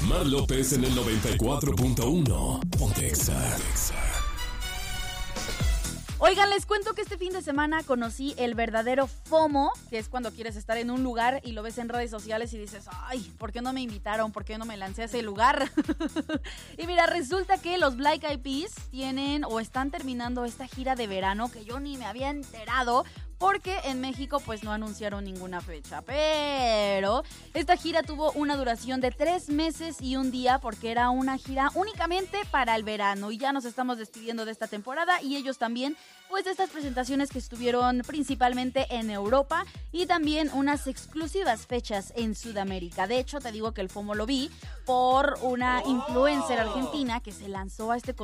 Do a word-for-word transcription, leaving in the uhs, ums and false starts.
Mar López en el noventa y cuatro punto uno. Ponte Exa. Oigan, les cuento que este fin de semana conocí el verdadero FOMO, que es cuando quieres estar en un lugar y lo ves en redes sociales y dices, ay, ¿por qué no me invitaron? ¿Por qué no me lancé a ese lugar? Y mira, resulta que los Black Eyed Peas tienen o están terminando esta gira de verano que yo ni me había enterado, porque en México pues no anunciaron ninguna fecha, pero esta gira tuvo una duración de tres meses y un día porque era una gira únicamente para el verano y ya nos estamos despidiendo de esta temporada y ellos también, pues de estas presentaciones que estuvieron principalmente en Europa y también unas exclusivas fechas en Sudamérica. De hecho, te digo que el FOMO lo vi por una influencer argentina que se lanzó a este